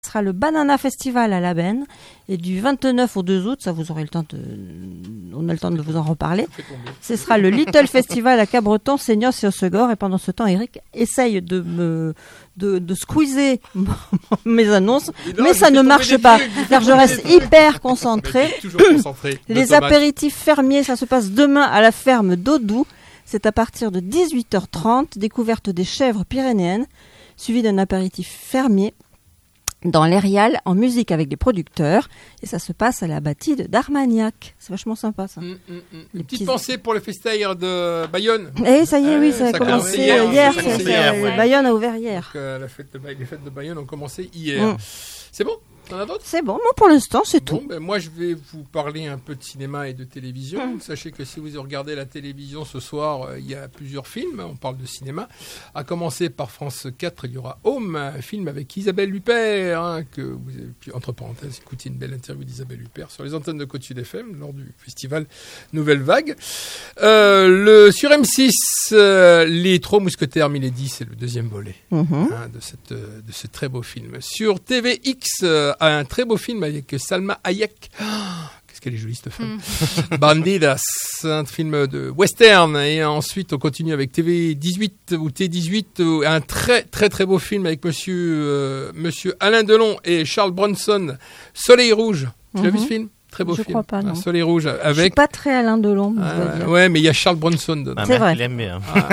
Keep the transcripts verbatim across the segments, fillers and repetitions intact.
Ce sera le Banana Festival à La Benne et du vingt-neuf au deux août, ça vous aurez le temps de, on a le temps de vous en reparler. Ce sera le Little Festival à Cabreton, Seignos et Hossegor. Et pendant ce temps, Eric essaye de me de, de squeezer mes annonces, non, mais ça ne marche pas, car je reste hyper concentrée. concentré. Les apéritifs fermiers, ça se passe demain à la ferme d'Audou. C'est à partir de dix-huit heures trente, découverte des chèvres pyrénéennes, suivi d'un apéritif fermier dans l'Erial, en musique avec des producteurs, et ça se passe à la bâtide d'Armagnac. C'est vachement sympa, ça. Mmh, mmh, mmh. Une petite pensée pour le festival de Bayonne. Eh, ça y est, euh, oui, ça, ça a commencé hier. hier, ça, ça, hier ouais. Bayonne a ouvert hier. Donc, euh, la fête de, les fêtes de Bayonne ont commencé hier. Mmh. C'est bon? T'en as d'autres? C'est bon, moi pour l'instant, c'est bon, tout. Ben, moi, je vais vous parler un peu de cinéma et de télévision. Mmh. Sachez que si vous regardez la télévision ce soir, euh, il y a plusieurs films. On parle de cinéma. À commencer par France quatre, il y aura Home, un film avec Isabelle Huppert, hein, que vous avez pu, entre parenthèses, écouter une belle interview d'Isabelle Huppert sur les antennes de Côte Sud F M lors du festival Nouvelle Vague. Euh, le, sur M six, euh, Les Trois Mousquetaires Milady, c'est le deuxième volet mmh. hein, de, cette, de ce très beau film. Sur T V X, euh, un très beau film avec Salma Hayek. Oh, qu'est-ce qu'elle est jolie cette femme. Mm. Bandidas, un film de western. Et ensuite, on continue avec T V dix-huit ou T dix-huit, un très très très beau film avec monsieur, euh, monsieur Alain Delon et Charles Bronson, Soleil Rouge. Tu mm-hmm. l'as vu ce film? Très beau je film. Je crois pas, non. Un Soleil Rouge avec. Je suis pas très Alain Delon. Ah, ouais, mais il y a Charles Bronson dedans. Ah, c'est vrai. Il aime bien. Ah,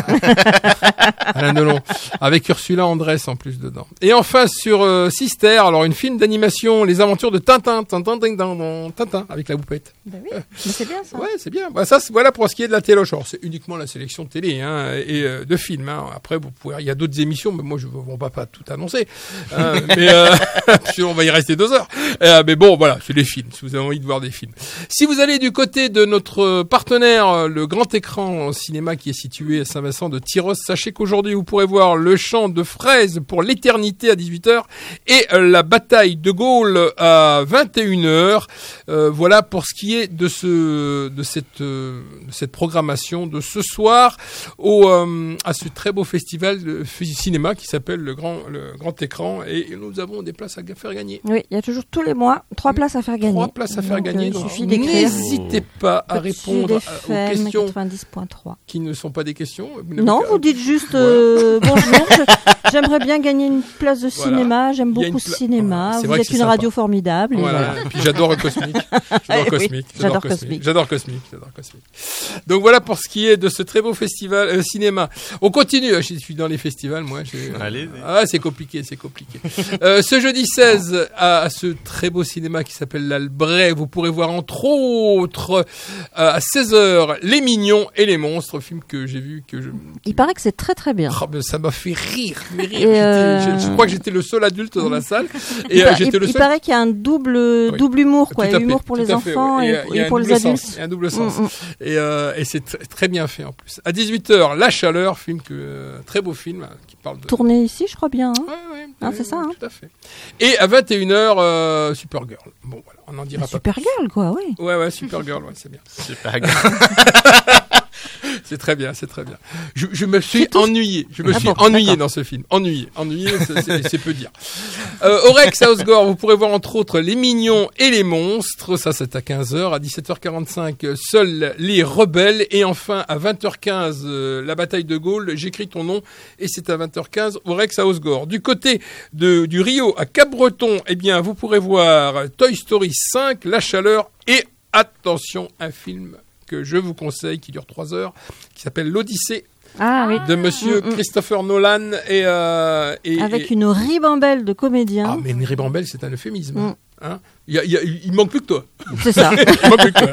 Alain Delon. Avec Ursula Andress en plus dedans. Et enfin, sur euh, Sister, alors une film d'animation, Les Aventures de Tintin, Tintin, Tintin, Tintin, avec la poupette. Ben oui, mais c'est bien ça. Ouais, c'est bien. Bah, ça, c'est, voilà pour ce qui est de la télé. Alors, c'est uniquement la sélection de télé hein, et euh, de films. Hein. Après, vous pouvez, il y a d'autres émissions, mais moi, je ne vais pas tout annoncer. Hein, mais euh, on va y rester deux heures. Euh, mais bon, voilà, c'est les films. Si vous avez envie de voir des films. Si vous allez du côté de notre partenaire, le grand écran cinéma qui est situé à Saint-Vincent de Tyros, sachez qu'aujourd'hui vous pourrez voir le chant de fraises pour l'éternité à dix-huit heures et la bataille de Gaulle à vingt et une heures. Euh, voilà pour ce qui est de ce de cette euh, de cette programmation de ce soir au euh, à ce très beau festival de cinéma qui s'appelle le grand le grand écran et nous avons des places à faire gagner. Oui, il y a toujours tous les mois trois places à faire gagner. Trois places à faire donc, gagner. Euh, donc, il suffit d'écrire. N'hésitez pas à répondre aux questions quatre-vingt-dix point trois qui ne sont pas des questions. Vous non, vous dites juste euh, bonjour. Je, j'aimerais bien gagner une place de cinéma. Voilà. J'aime beaucoup le pla... cinéma. Voilà. Vous êtes une sympa. Radio formidable. Voilà. voilà. Et puis j'adore Cosmic. J'adore oui, Cosmic. J'adore, j'adore Cosmic. Cosmic. J'adore Cosmic. J'adore Cosmic. Donc voilà pour ce qui est de ce très beau festival euh, cinéma. On continue. Je suis dans les festivals, moi. J'ai... Allez. Ah, c'est compliqué, c'est compliqué. euh, ce jeudi seize, à, à ce très beau cinéma qui s'appelle l'Albret, vous pourrez voir entre autres euh, à seize heures Les Mignons et les Monstres, film que j'ai vu que je. Il paraît que c'est très très bien. Oh, ben, ça m'a fait rire, mais rire. Euh... Je, je crois que j'étais le seul adulte dans la salle. Et il, euh, j'étais il, le seul... il paraît qu'il y a un double oui. double humour, quoi, fait, humour pour les enfants fait, ouais. et, et, et pour les adultes. Il y a un double sens. Mm, mm. Et, euh, et c'est tr- très bien fait en plus. À dix-huit heures, La Chaleur, film que euh, très beau film hein, qui parle de. Tourné ici, je crois bien. Hein. Ouais, ouais, ah, ouais, c'est ouais, ça. Ouais, hein. tout à fait. Et à vingt et une heures, euh, Supergirl. Bon voilà, on en dira bah, pas. Supergirl, quoi, oui. Ouais, ouais, Supergirl, ouais, c'est bien. Supergirl. C'est très bien, c'est très bien. Je, je me suis ennuyé. Je me ah suis bon, ennuyé d'accord. dans ce film. Ennuyé, ennuyé, c'est, c'est, c'est peu dire. Euh, au Rex à Hossegor, vous pourrez voir entre autres Les Mignons et les Monstres. Ça, c'est à quinze heures. À dix-sept heures quarante-cinq, Seuls les Rebelles. Et enfin, à vingt heures quinze, euh, La Bataille de Gaulle. J'écris ton nom. Et c'est à vingt heures quinze au Rex à Hossegor. Du côté de, du Rio à Cap-Breton, eh bien, vous pourrez voir Toy Story cinq, La Chaleur et, attention, un film que je vous conseille, qui dure trois heures, qui s'appelle L'Odyssée ah, oui. de Monsieur mmh, Christopher Nolan et, euh, et avec et... une ribambelle de comédiens. Ah mais une ribambelle, c'est un euphémisme. Mmh. Hein il, y a, il, y a, il manque plus que toi. C'est ça. il manque plus que toi.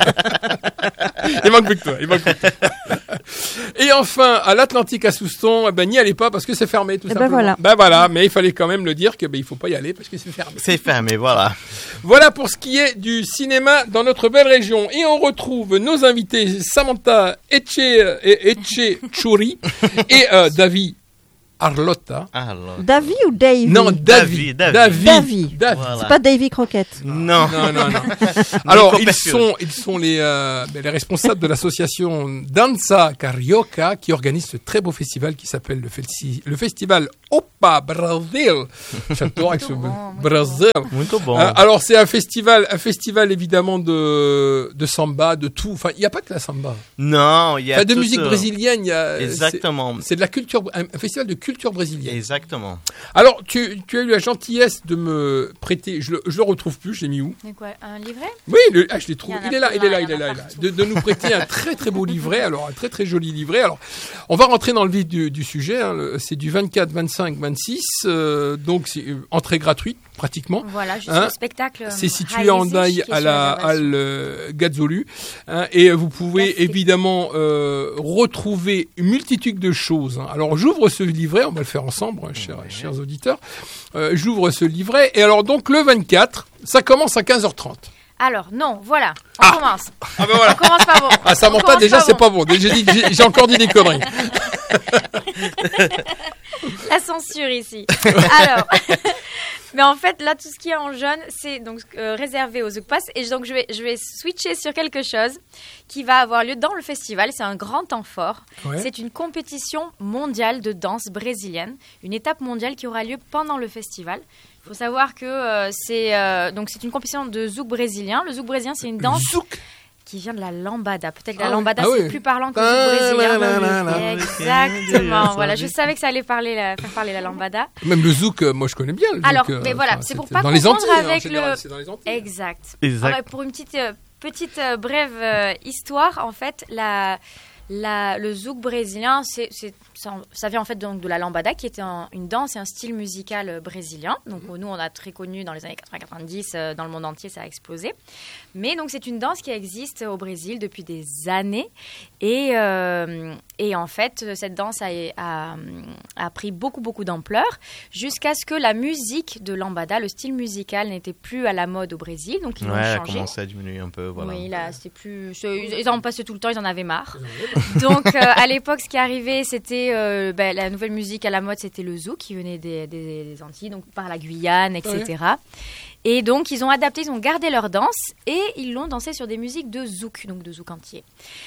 il manque plus que toi. Il manque plus que toi. Et enfin, à l'Atlantique à Souston, eh ben n'y allez pas parce que c'est fermé tout et simplement. Ben voilà. Ben voilà, mais il fallait quand même le dire que ben il faut pas y aller parce que c'est fermé. C'est fermé, voilà. Voilà pour ce qui est du cinéma dans notre belle région. Et on retrouve nos invités Samantha Etche Etche Chouri et euh, David Arlotta. Alors. Davy ou Davy? Non, Davy. Davy. Davy. Davy. Davy. Voilà. C'est pas Davy Croquette. Non. Non, non, non. Alors, ils Nico sont, ils sont les, euh, ben, les responsables de l'association Danza Carioca qui organise ce très beau festival qui s'appelle le, festi- le festival Opa Brasil. J'adore avec ce Muito bom, muito Brasil. Muito bom. Euh, alors, c'est un festival, un festival évidemment de, de samba, de tout. Enfin, il n'y a pas que la samba. Non, il y a Enfin, de tout musique ça. brésilienne, il y a. Exactement. C'est, c'est de la culture, un, un festival de culture brésilienne. Exactement. Alors, tu, tu as eu la gentillesse de me prêter, je le, je le retrouve plus, je l'ai mis où? C'est quoi, un livret? Oui, le, ah, je l'ai trouvé. Il y en a Il est là, plein, il est là, il il y est en là, a il est là. partout. De, de nous prêter un très très beau livret, alors un très très joli livret. Alors, on va rentrer dans le vif du, du sujet. Hein. Le- C'est du vingt-quatre, vingt-cinq, vingt-six, euh, donc c'est euh, entrée gratuite pratiquement. Voilà, juste Hein, le spectacle. C'est euh, situé en Raizig Daï qui est à sur la réservation. halle euh, Gazzolu, hein, et vous pouvez Merci. évidemment euh, retrouver une multitude de choses. Hein. Alors j'ouvre ce livret, on va le faire ensemble, hein, chers, chers auditeurs. Euh, j'ouvre ce livret et alors donc le vingt-quatre, ça commence à quinze heures trente. Alors, non, voilà, on Ah. commence. Ah ben voilà. On commence pas bon. Ah ça On ment pas commence déjà, c'est bon. pas bon. J'ai, dit- j'ai, j'ai encore dit des conneries. La censure ici. Alors, mais en fait, là, tout ce qui est en jaune, c'est donc euh, réservé aux Zouk Pass. Et donc, je vais, je vais switcher sur quelque chose qui va avoir lieu dans le festival. C'est un grand temps fort. Ouais. C'est une compétition mondiale de danse brésilienne, une étape mondiale qui aura lieu pendant le festival. Il faut savoir que euh, c'est euh, donc c'est une compétition de zouk brésilien. Le zouk brésilien, c'est une danse Zouk. qui vient de la lambada. Peut-être que la Ah oui. lambada, Ah c'est oui. plus parlant que le Ta zouk la la brésilien. la. Exactement. Voilà, je savais que ça allait parler la, faire parler la lambada. Même le zouk, euh, moi je connais bien le zouk. Alors, euh, mais voilà, enfin, c'est pour c'était pas dans les confondre Antilles, hein, en avec général, le- c'est dans les Antilles. Exact. Exact. Alors, pour une petite, euh, petite euh, brève euh, histoire, en fait, la, la, le zouk brésilien, c'est, c'est, ça, ça vient en fait donc de la lambada, qui était un- une danse et un style musical euh, brésilien. Donc, nous, on a très connu dans les années quatre-vingts quatre-vingt-dix, euh, dans le monde entier, ça a explosé. Mais donc, c'est une danse qui existe au Brésil depuis des années. Et, euh, et en fait, cette danse a, a, a pris beaucoup, beaucoup d'ampleur jusqu'à ce que la musique de lambada, le style musical, n'était plus à la mode au Brésil. Donc, ils Ouais, l'ont elle a changé. commencé à diminuer un peu. Voilà. Oui, là, c'était plus. c'est- Ils en passaient tout le temps, ils en avaient marre. Donc, euh, à l'époque, ce qui arrivait, c'était euh, ben, la nouvelle musique à la mode, c'était le zouk qui venait des, des, des Antilles, donc par la Guyane, et cetera. Et donc, ils ont adapté, ils ont gardé leur danse et ils l'ont dansé sur des musiques de zouk, donc de zouk entier.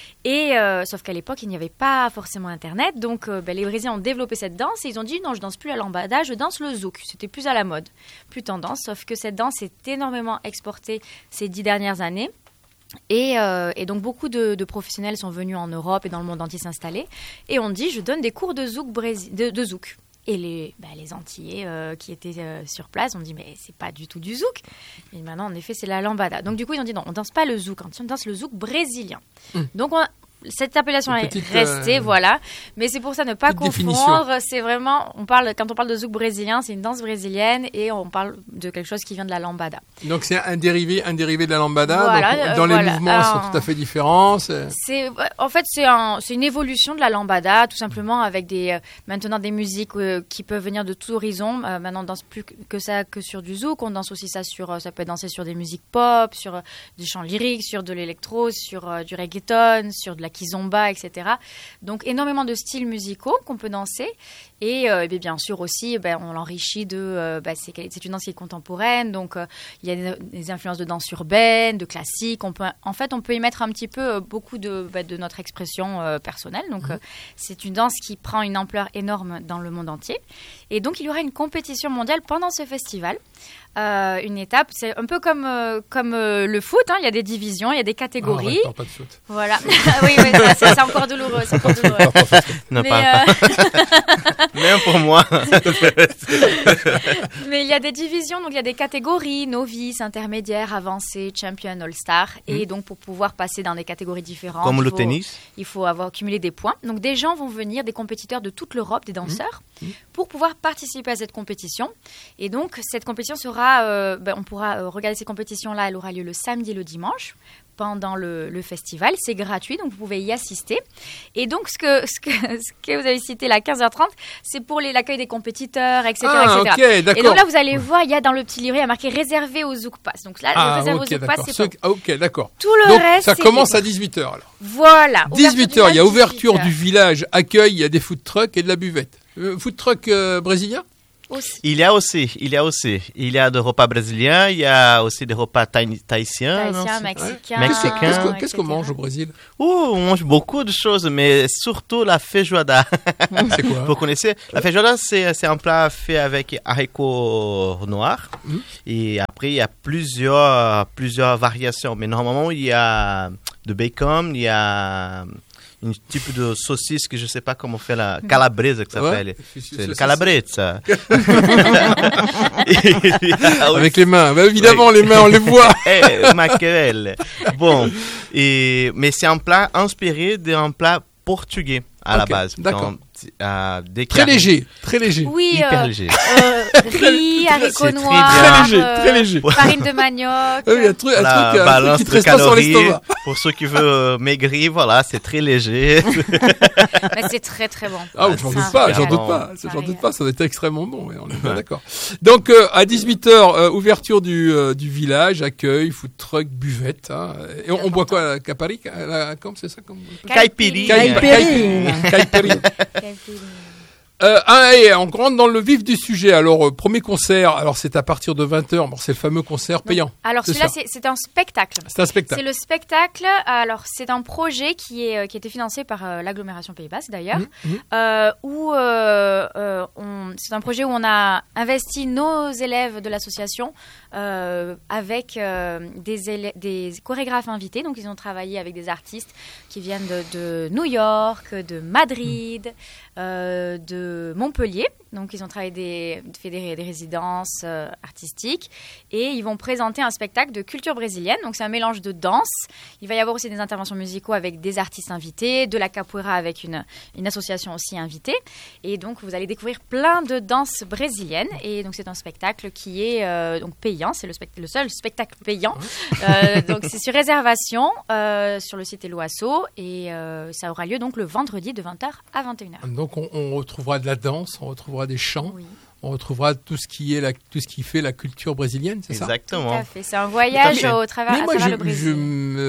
Et euh, sauf qu'à l'époque, il n'y avait pas forcément Internet, donc euh, ben, les Brésiliens ont développé cette danse et ils ont dit non, je danse plus la lambada, je danse le zouk. C'était plus à la mode, plus tendance. Sauf que cette danse est énormément exportée ces dix dernières années. Et, euh, et donc beaucoup de, de professionnels sont venus en Europe et dans le monde entier s'installer et on dit je donne des cours de zouk, brési- de, de zouk. Et les, bah, les Antillais euh, qui étaient euh, sur place ont dit mais c'est pas du tout du zouk. Et maintenant en effet c'est la lambada. Donc du coup ils ont dit non, on danse pas le zouk, on danse le zouk brésilien. Mmh. Donc on, cette appellation Une est petite, restée, euh, voilà. Mais c'est pour ça ne pas petite confondre. C'est vraiment, on parle quand on parle de zouk brésilien, c'est une danse brésilienne et on parle de quelque chose qui vient de la lambada. Donc c'est un dérivé, un dérivé de la lambada. Voilà, donc, euh, dans les voilà. mouvements Alors, sont tout à fait différents. C'est... C'est, en fait, c'est, un, c'est une évolution de la lambada, tout simplement, avec des, euh, maintenant des musiques euh, qui peuvent venir de tout horizon. Euh, maintenant, on danse plus que ça que sur du zouk. On danse aussi ça sur, euh, ça peut danser sur des musiques pop, sur euh, du chant lyrique, sur de l'électro, sur euh, du reggaeton, sur de la kizomba, et cetera. Donc, énormément de styles musicaux qu'on peut danser. Et, euh, et bien, bien sûr aussi, ben, on l'enrichit de, euh, ben, c'est, c'est une danse qui est contemporaine. Donc, euh, il y a des, des influences de danse urbaine, de classique. On peut, en fait, on peut y mettre un petit peu euh, beaucoup de, bah, de notre expression euh, personnelle. Donc, mmh. euh, c'est une danse qui prend une ampleur énorme dans le monde entier. Et donc, il y aura une compétition mondiale pendant ce festival. Euh, une étape, c'est un peu comme, euh, comme euh, le foot. Hein. Il y a des divisions, il y a des catégories. Ah, pas de foot. Voilà. oui, oui, ça, c'est, c'est encore douloureux. C'est encore douloureux. Ne Mais, parle euh... pas. Même pour moi. Mais il y a des divisions, donc il y a des catégories, novices, intermédiaires, avancés, champion, all-star. Et donc pour pouvoir passer dans des catégories différentes, Comme il le faut, tennis. il faut avoir accumulé des points. Donc des gens vont venir, des compétiteurs de toute l'Europe, des danseurs, mmh. pour pouvoir participer à cette compétition. Et donc cette compétition sera, euh, ben, on pourra euh, regarder cette compétition-là, elle aura lieu le samedi et le dimanche. Pendant le, le festival, c'est gratuit, donc vous pouvez y assister. Et donc, ce que, ce que, ce que vous avez cité là, quinze heures trente, c'est pour les, l'accueil des compétiteurs, et cetera, Ah, et cetera. ok, d'accord. Et donc là, vous allez voir, il y a dans le petit livret, il y a marqué réservé aux Zouk Pass. Donc là, Ah, le réservé ok, aux Zouk d'accord. Pass, c'est Ce... pas... ah, ok, d'accord. Tout le donc, reste, ça c'est commence libre. à dix-huit heures alors. Voilà. dix-huit heures, il y a ouverture dix-huit heures. du village, accueil, il y a des food trucks et de la buvette. Euh, food truck euh, brésilien? Aussi. Il y a aussi, il y a aussi, il y a des repas brésiliens, il y a aussi des repas thaï- tahitiens. Tahitien, non, mexicain. Mexicain. Qu'est-ce qu'on, et qu'est-ce qu'on cetera. mange au Brésil? Oh, on mange beaucoup de choses, mais surtout la feijoada. C'est quoi? Vous connaissez? La feijoada, c'est, c'est un plat fait avec haricots noirs. Mm. Et après, il y a plusieurs, plusieurs variations. Mais normalement, il y a de bacon, il y a un type de saucisse que je ne sais pas comment on fait la calabrese, que ça Ouais. s'appelle. C'est- C'est c'est- le c'est- calabrese. Avec les mains. Bah, évidemment, les mains, on les voit. Eh, maquerelle. Bon, et, mais c'est un plat inspiré d'un plat portugais à Ok, la base. d'accord. Donc, euh, des Très carnes léger, très léger. Oui, Hyper euh, léger. euh, riz, c'est haricots très noirs, Très léger, euh, très léger. farine de manioc. Ah oui, un truc, un La truc, un truc balance qui te de reste pas sur calories. l'estomac. Pour ceux qui veulent euh, maigrir, voilà, c'est très léger. Mais c'est très très bon. Ah, Ah, j'en c'est doute un pas, régal. j'en doute pas, C'est un j'en doute régal. pas, ça doit être extrêmement bon, ouais, on est bien d'accord. Donc, euh, à dix-huit heures, euh, ouverture du, euh, du village, accueil, food truck, buvette, hein. Et on, on boit quoi, la capari, la, comment c'est ça, comme Caipirinha. Caipirinha. Caipirinha. Euh, ah, et on rentre dans le vif du sujet. Alors, euh, premier concert, alors c'est à partir de vingt heures, bon, c'est le fameux concert payant. Alors C'est celui-là, ça. c'est, c'est un spectacle. C'est un C'est spectacle. le spectacle. Alors c'est un projet qui est euh, qui a été financé par euh, l'agglomération Pays Basque d'ailleurs, Mmh, mmh. euh, où euh, euh, on, c'est un projet où on a investi nos élèves de l'association euh, avec euh, des élè- des chorégraphes invités. Donc ils ont travaillé avec des artistes qui viennent de, de New York, de Madrid, euh, de Montpellier. Donc ils ont travaillé des, fait des, des résidences euh, artistiques et ils vont présenter un spectacle de culture brésilienne. Donc c'est un mélange de danse. Il va y avoir aussi des interventions musicaux avec des artistes invités, de la capoeira avec une, une association aussi invitée. Et donc vous allez découvrir plein de danses brésiliennes. Et donc c'est un spectacle qui est euh, donc payant. C'est le, spect- le seul spectacle payant. Euh, donc c'est sur réservation euh, sur le site Eloasso et euh, ça aura lieu donc le vendredi de vingt heures à vingt et une heures. Donc, on, on retrouvera de la danse, on retrouvera des chants, Oui, on retrouvera tout ce qui est la, tout ce qui fait la culture brésilienne, c'est ça? tout à Exactement. fait. C'est un voyage Mais- au travers, Mais à moi, travers je, le Brésil. je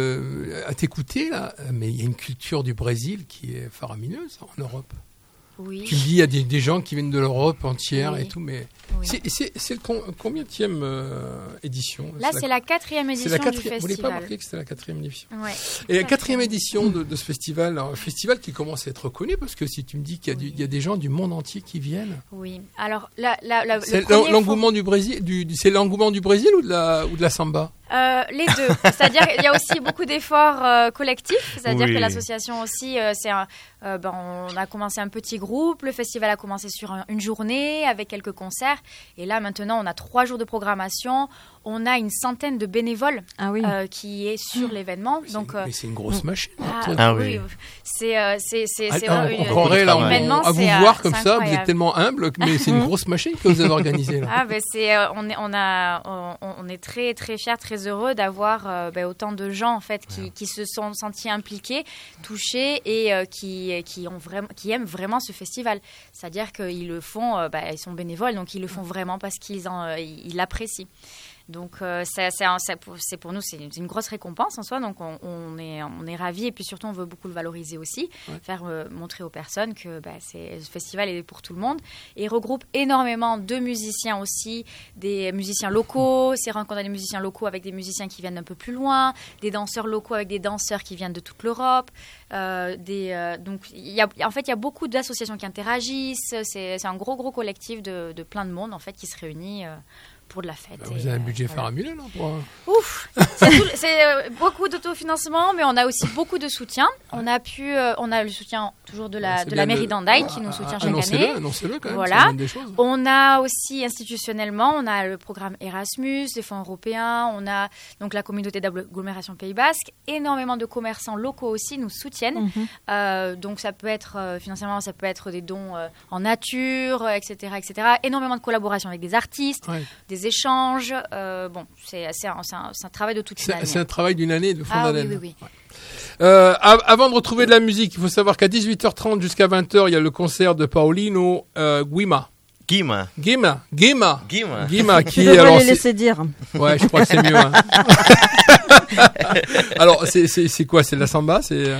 me- à t'écouter là, mais il y a une culture du Brésil qui est faramineuse en Europe. Oui. Tu me dis, il y a des, des gens qui viennent de l'Europe entière Oui. et tout, mais Oui. c'est, c'est, c'est le com- combienième euh, édition? Là, c'est la quatrième c'est édition la du quatrième. Vous n'avez pas festival. marqué que c'était la quatrième édition? Ouais. Et la Tout à quatrième fait. édition de, de ce festival, alors, un festival qui commence à être reconnu parce que si tu me dis qu'il y a, du- Oui. il y a des gens du monde entier qui viennent, Oui. Alors, la, la, la, le c'est premier l'engouement du Brésil, du, du- c'est l'engouement du Brésil ou de la ou de la samba? Euh, les deux. C'est-à-dire qu'il y a aussi beaucoup d'efforts euh, collectifs. C'est-à-dire Oui. que l'association aussi, euh, c'est un, euh, ben, on a commencé un petit groupe. Le festival a commencé sur un- une journée avec quelques concerts. Et là, maintenant, on a trois jours de programmation. On a une centaine de bénévoles Ah oui. euh, qui est sur l'événement. C'est- Donc, euh, mais c'est une grosse machine. ah, toi. Ah oui, oui. c'est euh, c'est c'est c'est Ah, une- on croirait là, on- humainement, à vous c'est, euh, voir comme c'est ça, vous êtes incroyable. tellement humble, mais c'est une grosse machine que vous avez organisée là. Ah ben c'est euh, on est on a on, on est très très fiers, très heureux d'avoir euh, ben, autant de gens en fait qui, qui se sont sentis impliqués, touchés et euh, qui qui ont vraiment qui aiment vraiment ce festival. C'est-à-dire qu'ils le font, euh, ben, ils sont bénévoles donc ils le font vraiment parce qu'ils en euh, ils l'apprécient. Donc euh, c'est, c'est, un- c'est pour, c'est pour nous c'est une, c'est une grosse récompense en soi, donc on, on est on est ravis et puis surtout on veut beaucoup le valoriser aussi, Ouais. faire euh, montrer aux personnes que bah, c'est, ce festival est pour tout le monde et regroupe énormément de musiciens aussi, des musiciens locaux, c'est rencontrer des musiciens locaux avec des musiciens qui viennent un peu plus loin, des danseurs locaux avec des danseurs qui viennent de toute l'Europe, euh, des euh, donc il y a en fait il y a beaucoup d'associations qui interagissent, c'est, c'est un gros gros collectif de, de plein de monde en fait qui se réunit. Euh, pour de la fête. Bah, Et, vous avez un euh, budget voilà. faramineux là pour... Ouf, c'est, tout- c'est, euh, beaucoup d'autofinancement, mais on a aussi beaucoup de soutien. On a pu, euh, on a le soutien toujours de la, C'est de bien la mairie de- d'Andaï Ah, qui nous ah, soutient ah, chaque annoncez-le, année. annoncez-le quand même, Voilà. ça donne des choses. On a aussi institutionnellement, on a le programme Erasmus, des fonds européens, on a donc la communauté d'agglomération Pays Basque, énormément de commerçants locaux aussi nous soutiennent. Mhm. Euh, donc ça peut être euh, financièrement, ça peut être des dons euh, en nature, euh, et cetera, et cetera. Énormément de collaboration avec des artistes, Ouais. des échanges. Euh, bon, c'est, c'est, un, c'est, un, c'est un travail de toute une C'est, année. c'est un travail d'une année de fond Ah oui, d'haleine. oui, oui. Euh, av- avant de retrouver de la musique, il faut savoir qu'à dix-huit heures trente jusqu'à vingt heures, il y a le concert de Paulino euh, Guima. Guima. Guima, Guima, Guima. Guima, Tu qui est devrais alors les c'est- laisser dire. ouais, je crois que c'est mieux. Hein. Alors c'est, c'est, c'est quoi? C'est de la samba? C'est euh,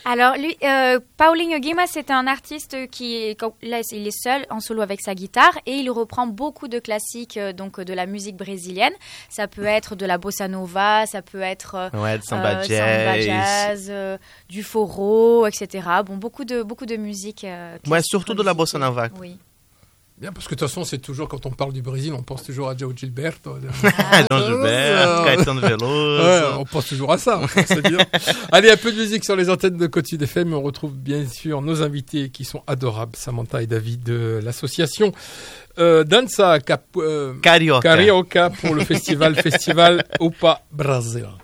Alors, lui, euh, Paulinho Guima, c'est un artiste qui est, là, il est seul en solo avec sa guitare et il reprend beaucoup de classiques euh, donc de la musique brésilienne. Ça peut être de la bossa nova, ça peut être euh, ouais, samba euh, jazz, samba jazz euh, du forró, et cetera. Bon, beaucoup de beaucoup de musique. Euh, ouais, surtout de la bossa nova. Oui. Bien, parce que de toute façon, c'est toujours, quand on parle du Brésil, on pense toujours à João Gilberto. Ah, João Gilberto, Caetano Veloso. Ouais, on pense toujours à ça, c'est bien. Allez, un peu de musique sur les antennes de Côte Sud F M. On retrouve bien sûr nos invités qui sont adorables, Samantha et David de l'association euh, Dança Cap, euh, Carioca. Carioca pour le festival Festival Opa Brasil.